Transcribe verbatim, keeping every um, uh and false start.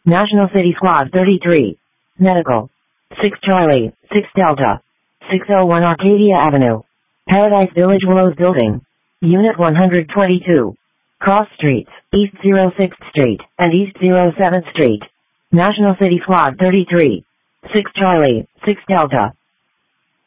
National City Squad thirty-three. Medical. six Charlie, six Delta. six oh one Arcadia Avenue. Paradise Village Willows Building. Unit one hundred twenty-two. Cross Streets, East oh sixth Street, and East oh seventh Street. National City Squad thirty-three. six Charlie, six Delta.